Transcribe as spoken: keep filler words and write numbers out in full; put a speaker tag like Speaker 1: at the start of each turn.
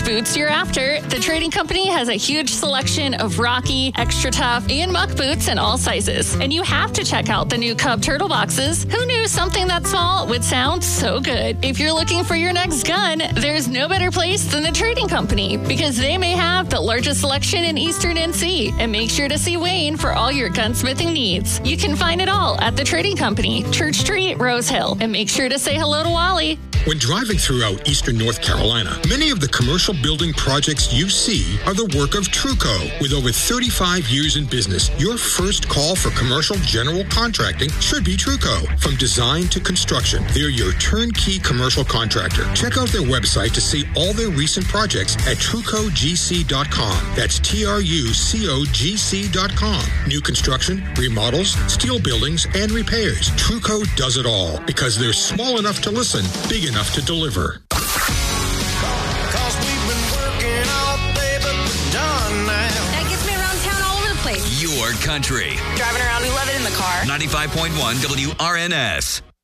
Speaker 1: boots you're after, the Trading Company has a huge selection of Rocky, Extra Tough, and Muck boots in all sizes. And you have to check out the new Cub Turtle boxes. Who knew something that small would sound so good? If you're looking for your next gun, there's no better place than the Trading Company, because they may have the largest selection in Eastern N C. And make sure to see Wayne for all your gunsmithing needs. You can find it all at the Trading Company, Church Street, Rose Hill. And make sure to say hello to Wally.
Speaker 2: When driving throughout eastern North Carolina, many of the commercial building projects you see are the work of Truco. With over thirty-five years in business, your first call for commercial general contracting should be Truco. From design to construction, they're your turnkey commercial contractor. Check out their website to see all their recent projects at truco g c dot com. That's T R U C O G C dot com. New construction, remodels, steel buildings, and repairs. Truco does it all because they're small enough to listen, big enough to deliver.
Speaker 3: That gets me around town all over the place.
Speaker 4: Your country.
Speaker 3: Driving around, we love it in the car.
Speaker 4: ninety-five point one W R N S.